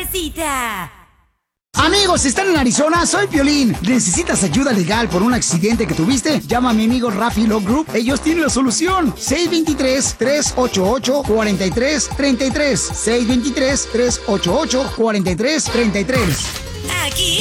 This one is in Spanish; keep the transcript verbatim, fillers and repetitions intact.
suavecita. Amigos, si están en Arizona, soy Piolín. ¿Necesitas ayuda legal por un accidente que tuviste? Llama a mi amigo Rafi Law Group. Ellos tienen la solución. seis dos tres, tres ocho ocho, cuatro tres tres tres. seis dos tres, tres ocho ocho, cuatro tres tres tres. Aquí